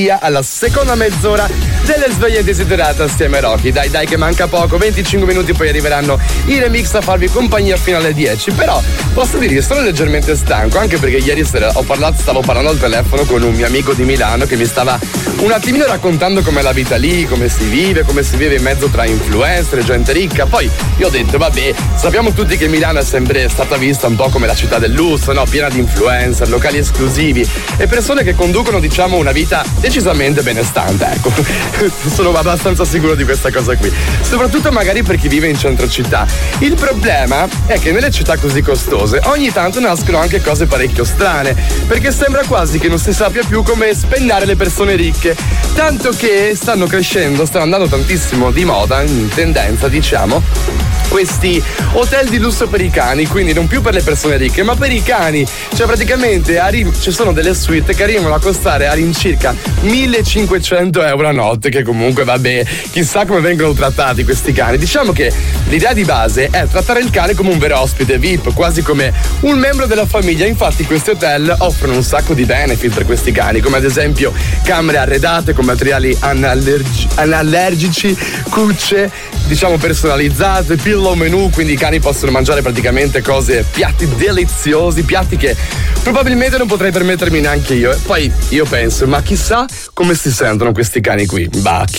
alla seconda mezz'ora delle sveglie desiderate assieme a Rocky. Dai che manca poco, 25 minuti, poi arriveranno i remix a farvi compagnia fino alle 10. Però posso dire che sono leggermente stanco, anche perché ieri sera stavo parlando al telefono con un mio amico di Milano che mi stava un attimino raccontando com'è la vita lì, come si vive in mezzo tra influencer e gente ricca. Poi io ho detto, vabbè, sappiamo tutti che Milano è sempre stata vista un po' come la città del lusso, no? Piena di influencer, locali esclusivi e persone che conducono, diciamo, una vita decisamente benestante, ecco. Sono abbastanza sicuro di questa cosa qui, soprattutto magari per chi vive in centro città. Il problema è che nelle città così costose ogni tanto nascono anche cose parecchio strane, perché sembra quasi che non si sappia più come spennare le persone ricche, tanto che stanno andando tantissimo di moda, in tendenza, diciamo, questi hotel di lusso per i cani, quindi non più per le persone ricche ma per i cani. Cioè praticamente ci sono delle suite che arrivano a costare all'incirca 1.500 euro a notte, che comunque vabbè, chissà come vengono trattati questi cani. Diciamo che l'idea di base è trattare il cane come un vero ospite VIP, quasi come un membro della famiglia. Infatti questi hotel offrono un sacco di benefit per questi cani, come ad esempio camere arredate con materiali anallergici, cucce, diciamo, personalizzate, pillow menu, quindi i cani possono mangiare praticamente piatti deliziosi, piatti che probabilmente non potrei permettermi neanche io. E poi io penso, ma chissà come si sentono questi cani qui. Bah,